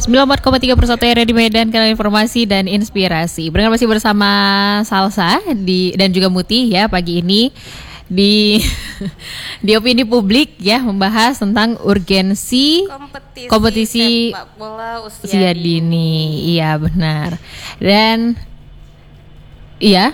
94,3 Persatu Radio Medan, kanal informasi dan inspirasi. Masih bersama Salsa dan juga Muti ya pagi ini di opini publik ya, membahas tentang urgensi kompetisi sepak bola usia dini. Iya benar. Dan iya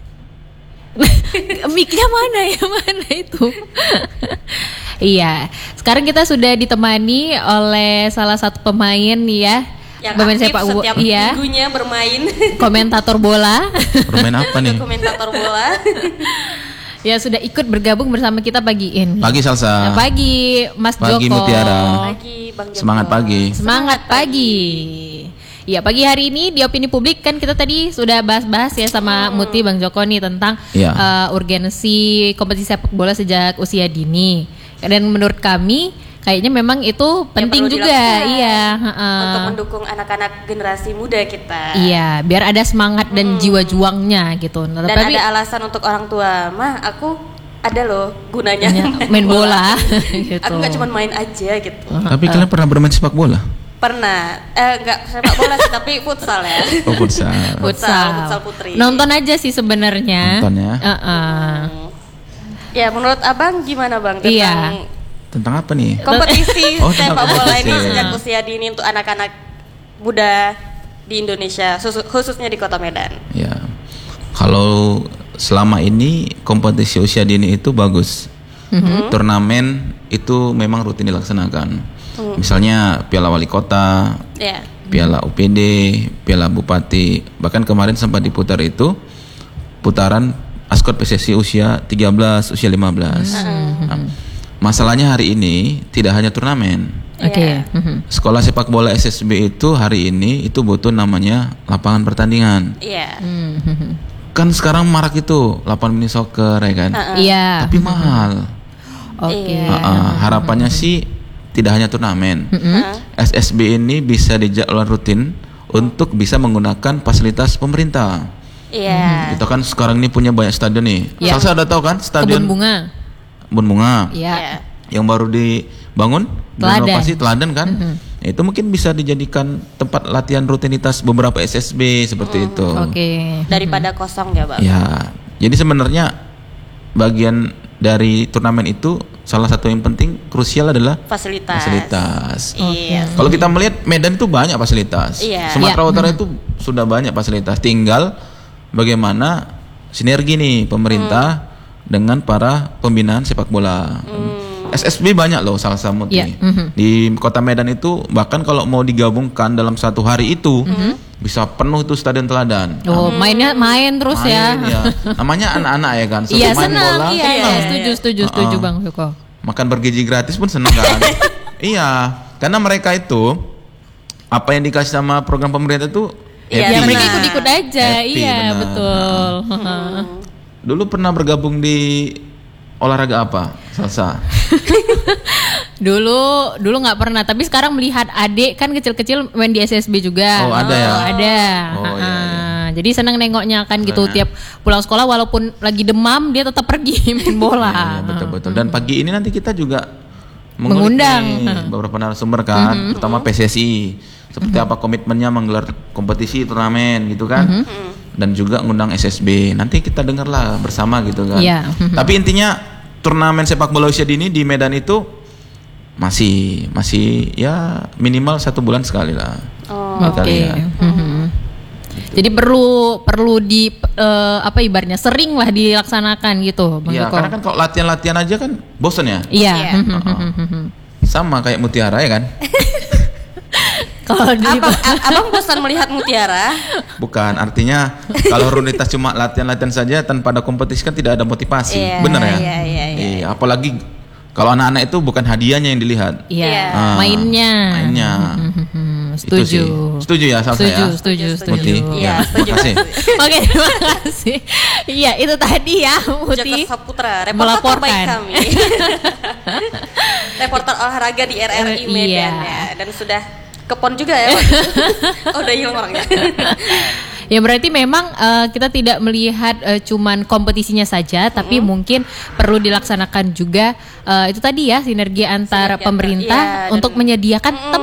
mic-nya mana itu? Iya, sekarang kita sudah ditemani oleh salah satu pemain ya, yang pemain aktif sepak bola, setiap iya, minggunya bermain. komentator bola. Bermain apa nih? Komentator bola. Ya sudah ikut bergabung bersama kita pagi ini. Pagi Salsa. Pagi Mas Pagi Joko. Mutiara. Pagi Bang Joko. Semangat pagi. Semangat pagi. Ya pagi hari ini di opini publik kan kita tadi sudah bahas-bahas ya sama Muti, Bang Joko nih tentang urgensi kompetisi sepak bola sejak usia dini. Dan menurut kami kayaknya memang itu penting juga, iya. Untuk mendukung anak-anak generasi muda kita. Iya, biar ada semangat dan jiwa juangnya gitu. Dan ada alasan untuk orang tua, mah aku ada loh gunanya main bola. Gitu. Aku nggak cuma main aja gitu. Tapi kalian pernah bermain sepak bola? Pernah, nggak sepak bola sih, tapi futsal ya. Oh futsal. futsal putri. Nonton aja sih sebenarnya. Nonton ya. Ya menurut abang gimana bang tentang Tentang apa nih? kompetisi sepak bola ini kompetisi. sejak usia dini untuk anak-anak muda di Indonesia, khususnya di Kota Medan? Ya, kalau selama ini kompetisi usia dini itu bagus. Turnamen itu memang rutin dilaksanakan. Misalnya Piala Wali Kota, Piala UPD, Piala Bupati. Bahkan kemarin sempat diputar itu putaran Askot PSSI usia 13, usia 15. Nah, masalahnya hari ini tidak hanya turnamen. Oke. Sekolah sepak bola SSB itu hari ini itu butuh namanya lapangan pertandingan. Iya. Kan sekarang marak itu lapangan mini soccer ya kan. Iya. Tapi mahal. Oke. Harapannya sih tidak hanya turnamen. SSB ini bisa dijadwal rutin untuk bisa menggunakan fasilitas pemerintah. Iya. Kita kan sekarang ini punya banyak stadion nih. Iya. Salsa udah tahu kan stadion Kebun Bunga. Kebun Bunga. Iya. Yang baru dibangun, renovasi Teladan kan. Itu mungkin bisa dijadikan tempat latihan rutinitas beberapa SSB seperti itu. Oke. Daripada kosong ya bang. Ya, jadi sebenarnya bagian dari turnamen itu salah satu yang penting krusial adalah fasilitas. Iya. Kalau kita melihat Medan itu banyak fasilitas. Iya. Sumatera Utara itu sudah banyak fasilitas. Tinggal bagaimana sinergi nih pemerintah dengan para pembinaan sepak bola. SSB banyak loh salah satu di Kota Medan itu, bahkan kalau mau digabungkan dalam satu hari itu bisa penuh itu stadion Teladan. Oh, main terus ya. Namanya anak-anak ya kan. Iya, main senang. bola. Iya, setuju Bang Joko. Makan bergizi gratis pun senang kan. Iya, karena mereka itu apa yang dikasih sama program pemerintah itu Iya, Ya happy. mereka ikut-ikut aja. Happy, Iya, benar. betul. Dulu pernah bergabung di olahraga apa, Salsa? Dulu nggak pernah, tapi sekarang melihat adik kan kecil-kecil main di SSB juga. Oh, ada ya? Ada. Oh, iya. Jadi senang nengoknya kan gitu, tiap pulang sekolah walaupun lagi demam dia tetap pergi main bola. Iya, betul. Dan pagi ini nanti kita juga Mengundang. nih beberapa narasumber kan, terutama PSSI. Seperti apa komitmennya menggelar kompetisi turnamen gitu kan. Dan juga ngundang SSB. Nanti kita dengarlah bersama gitu kan. Iya. Tapi intinya turnamen sepak bola usia dini di Medan itu masih ya minimal 1 bulan sekali lah. Oke. Jadi perlu di apa ibaratnya sering lah dilaksanakan gitu, Bang Iya, Joko. karena kan kalau latihan aja kan bosan ya. Iya. Sama kayak Mutiara ya kan. Kalau di Abang bosan melihat Mutiara? Bukan, artinya kalau rutinitas cuma latihan saja tanpa ada kompetisi kan tidak ada motivasi. Iya, Bener ya? iya. Apalagi kalau anak-anak itu bukan hadiahnya yang dilihat. Iya, Ah, mainnya. Itu sih. Setuju. Setuju ya Salsa ya? Setuju. Muti. Iya, setuju. Makasih. Oke, terima kasih. Iya, itu tadi ya, Muti. Joko Saputra, reporter melaporkan. terbaik kami. Reporter olahraga di RRI Medan Iya. ya. Dan sudah kepon juga ya. Oh, udah hilang orangnya. Ya berarti memang kita tidak melihat cuman kompetisinya saja, tapi mungkin perlu dilaksanakan juga itu tadi ya sinergi antara pemerintah iya, untuk menyediakan